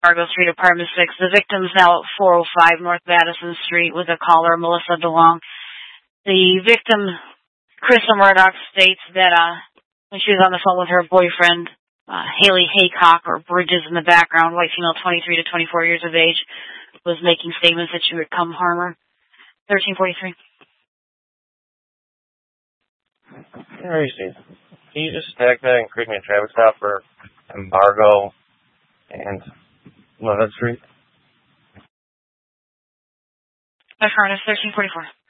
Fargo Street, Apartment 6. The victim's now at 405 North Madison Street with a caller, Melissa DeLong. The victim, Crystal Murdoch, states that when she was on the phone with her boyfriend, Haley Haycock, or Bridges in the background, white female, 23 to 24 years of age, was making statements that she would come harm her. 1343. All right, Steve. Can you just stack that and create me a traffic stop for Embargo and 11th Street? My phone is 1344.